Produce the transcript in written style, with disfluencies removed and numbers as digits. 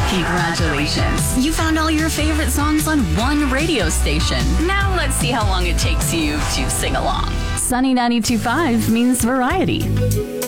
Congratulations. You found all your favorite songs on one radio station. Now let's see how long it takes you to sing along. Sunny 92.5 means variety.